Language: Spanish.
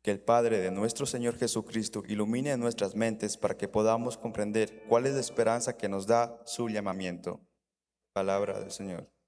Que el Padre de nuestro Señor Jesucristo ilumine nuestras mentes para que podamos comprender cuál es la esperanza que nos da su llamamiento. Palabra del Señor.